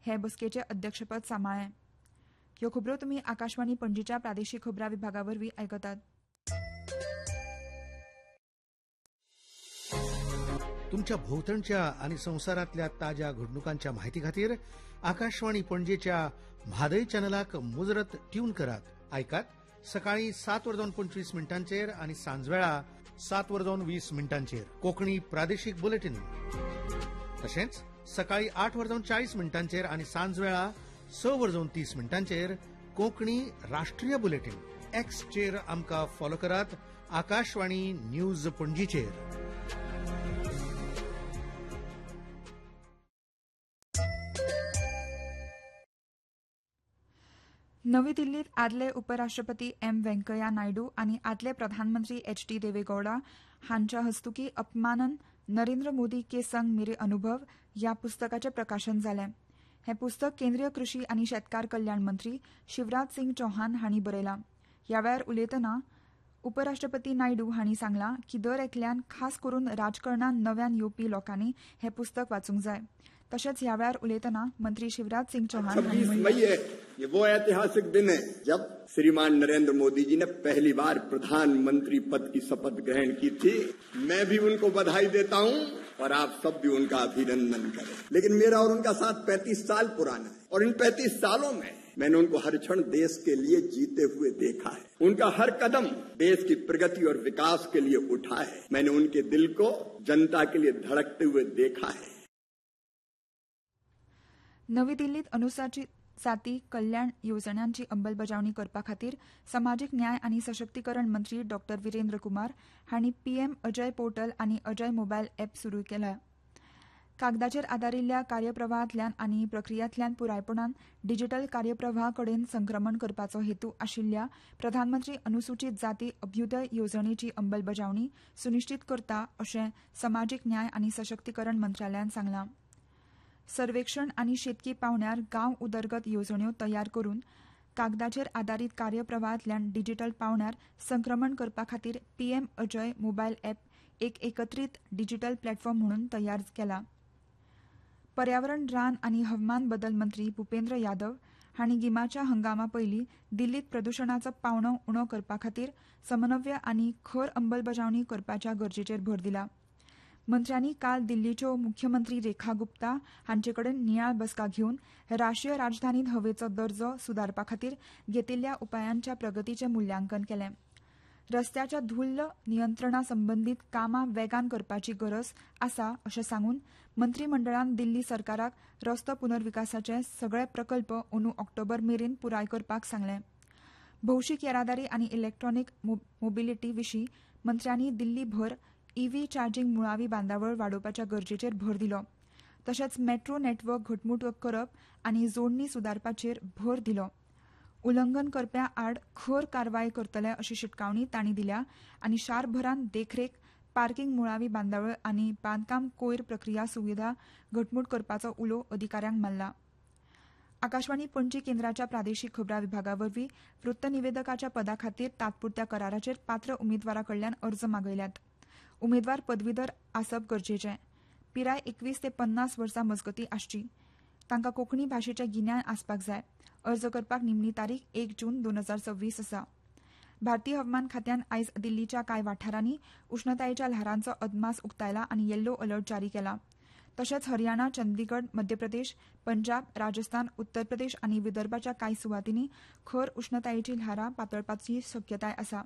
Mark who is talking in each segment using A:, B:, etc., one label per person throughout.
A: हे बसकेचे अध्यक्षपद सांबाळ्ळें. ह्यो खबरो तुमी आकाशवाणी पणजीच्या प्रादेशीक खबरां विभागावरवीं आयकतात.
B: तुमच्या भोवतणच्या आणि संवसारांतल्या ताज्या घडणुकांच्या म्हायती खातीर आकाशवाणी पणजेच्या म्हादय चॅनलाक मुजरत ट्यून करात. आयकात सकाळी 7:25 आणि सांजवेळा 7:20 कोंकणी प्रादेशीक बुलेटिन. तशेंच सकाळी 8:40 आणि सांजवेळा 6:30 कोंकणी राष्ट्रीय बुलेटिन. एक्सचेर आमकां फॉलो करात. आकाशवाणी न्यूज पणजीचेर.
A: नवी दिल्लीत आदले उपराष्ट्रपती एम व्यंकय्या नायडू आनी आदले प्रधानमंत्री एच.डी. देवेगौडा हांच्या हस्तुकीं अपमानन नरेंद्र मोदी के संग मेरे अनुभव ह्या पुस्तकाचें प्रकाशन जालें. हें पुस्तक केंद्रीय कृशी आनी शेतकार कल्याण मंत्री शिवराज सिंग चौहान हांणी बरयलां. ह्या वेळार उलयतना उपराष्ट्रपती नायडू हांणी सांगलां की दर एकल्यान खास करून राजकारणांत नव्यान येवपी लोकांनी हें पुस्तक वाचूंक जाय. तशेंच ह्या वेळार उलयतना मंत्री शिवराज सिंग चौहान हांणी
C: 26 मई है, ये वो ऐतिहासिक दिन है जब श्रीमान नरेंद्र मोदी जी ने पहली बार प्रधानमंत्री पद की शपथ ग्रहण की थी. मैं भी उनको बधाई देता हूं और आप सब भी उनका अभिनंदन करें. लेकिन मेरा और उनका साथ 35 साल पुराना है और इन 35 सालों में मैंने उनको हर क्षण देश के लिए जीते हुए देखा है. उनका हर कदम देश की प्रगति और विकास के लिए उठा है. मैंने उनके दिल को जनता के लिए धड़कते हुए देखा है.
A: नवी दिल्लीत अनुसूचित जाती कल्याण येवजण्यांची अंमलबजावणी करपा खातीर समाजीक न्याय आनी सशक्तीकरण मंत्री डॉ. विरेंद्र कुमार हांणी पीएम अजय पोर्टल आनी अजय मोबायल एप सुरू केल्या. कागदाचेर आदारिल्ल्या कार्यप्रवाहांतल्यान आनी प्रक्रियांतल्यान पुरायपणान डिजीटल कार्यप्रवाहा कडेन संक्रमण करपाचो हेतू आशिल्ल्या प्रधानमंत्री अनुसूचित जाती अभ्युदय येवजणेची अंमलबजावणी सुनिश्चित करता अशें समाजीक न्याय आनी सशक्तीकरण मंत्रालयान सांगलां. सर्वेक्षण आनी शेतकी पावण्यार गांव उदरगत येवजण्यो तयार करून कागदाचेर आदारीत कार्यप्रवाहांतल्यान डिजीटल पावण्यार संक्रमण करपा खातीर पीएम अजय मोबायल एप एक एकत्रीत डिजीटल प्लॅटफॉर्म म्हणून तयार केला. पर्यावरण, रान आनी हवामान बदल मंत्री भुपेंद्र यादव हांणी गिमाच्या हंगामा पयलीं दिल्लीत प्रदुशणाचो पावंडो उणो करपा खातीर समन्वय आनी खर अंमलबजावणी करपाच्या गरजेचेर भर दिला. मंत्र्यांनी काल दिल्लीच्यो मुख्यमंत्री रेखा गुप्ता हांचे कडेन नियाळ बसका घेवन राष्ट्रीय राजधानीत हवेचो दर्जो सुदारपा खातीर घेतिल्ल्या उपायांच्या प्रगतीचें मुल्यांकन केलें. रस्त्याच्या धूल्ल नियंत्रणा संबंदीत कामां वेगान करपाची गरज आसा अशें सांगून मंत्रिमंडळान दिल्ली सरकाराक रस्तो पुनर्विकासाचे सगळे प्रकल्प अंदू ऑक्टोबर मेरेन पुराय करपाक सांगलें. भौशीक येरादारी आनी इलेक्ट्रॉनीक मोबिलिटी विशीं मंत्र्यांनी दिल्लीभर ईव्ही चार्जिंग मुळावी बांदावळ वाडोवपाच्या गरजेचेर भर दिलो. तशेंच मेट्रो नेटवर्क घटमूट करप आनी जोडणी सुदारपाचेर भर दिलो. उल्लंघन करप्यां आड खर कारवाय करतले अशी शिटकावणी तांणी दिल्या आनी शारभरान देखरेख, पार्किंग मुळावी बांदावळ आनी बांदकाम कोयर प्रक्रिया सुविधा घटमूट करपाचो उलो अधिकाऱ्यांक मारला. आकाशवाणी पणजी केंद्राच्या प्रादेशीक खबरां विभागावरवीं वृत्तनिवेदकाच्या पदा खातीर तात्पुरत्या कराराचेर पात्र उमेदवारा कडल्यान अर्ज मागयल्यात. उमेदवार पदवीधर आसप गरजेचें. पिराय 21 ते 50 वर्सां मजगतीं आसची. तांकां कोंकणी भाशेचें गिन्यान आसपाक जाय. अर्ज करपाक निमणी तारीख 1 जून 2026 आसा. भारतीय हवामान खात्यान आयज दिल्लीच्या कांय वाठारांनी उश्णतायेच्या ल्हारांचो अदमास उक्तायला आनी येल्लो अलर्ट जारी केला. तशेंच हरियाणा, चंदीगड, मध्य प्रदेश, पंजाब, राजस्थान, उत्तर प्रदेश आनी विदर्भाच्या कांय सुवातींनी खर उश्णतायेची ल्हारां पातळपाची शक्यताय आसा.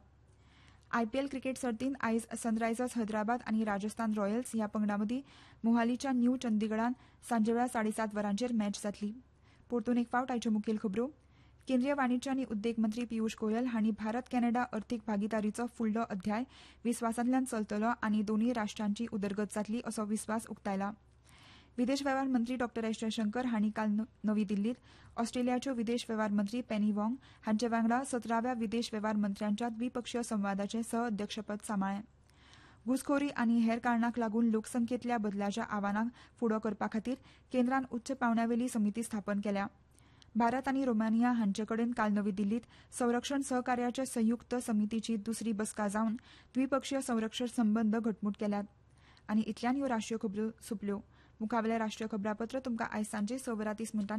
A: आयपीएल क्रिकेट सर्तींत आयज सनरायझर्स हैदराबाद आनी राजस्थान रॉयल्स ह्या पंगडामदीं मोहालीच्या न्यू चंदीगडान सांजवेळा 7:30 वरांचेर मॅच जातली. परतून एक फावट आयच्यो मुखेल खबरो. केंद्रीय वाणिज्य आनी उद्देग मंत्री पियुष गोयल हांणी भारत कॅनडा अर्थीक भागीदारीचो फुडलो अध्याय विस्वासांतल्यान चलतलो आनी दोनूय राष्ट्रांची उदरगत जातली असो विस्वास उक्तायला. विदेश वेव्हार मंत्री डॉ. एस जयशंकर हांणी काल नवी दिल्लीत ऑस्ट्रेलियाच्यो विदेश वेव्हार मंत्री पेनी वॉंग हांचे वांगडा 17व्या विदेश वेव्हार मंत्र्यांच्या द्विपक्षीय संवादाचें सहअध्यक्षपद सांबाळ्ळें. घुसखोरी आनी हेर कारणांक लागून लोकसंख्येंतल्या बदलाच्या आव्हानांक फुडो करपा खातीर केंद्रान उच्च पांवड्यावेली समिती स्थापन केल्या. भारत आनी रोमानिया हांचे कडेन काल नवी दिल्लीत संरक्षण सहकार्याचे संयुक्त समितीची दुसरी बसका जावन द्विपक्षीय संरक्षण संबंद घटमूट केल्यात. आनी इतल्यान ह्यो राष्ट्रीय खबरो सोंपल्यो. मुखावेलें राष्ट्रीय खबरापत्र तुमकां आयज सांजे 6:30